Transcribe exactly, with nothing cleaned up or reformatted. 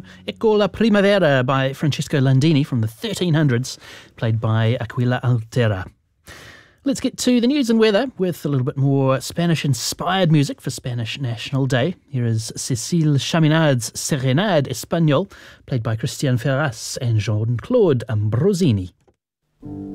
Ecco la Primavera by Francesco Landini from the thirteen hundreds, played by Aquila Altera. Let's get to the news and weather with a little bit more Spanish-inspired music for Spanish National Day. Here is Cécile Chaminad's Serenade Espagnole, played by Christian Ferras and Jean-Claude Ambrosini.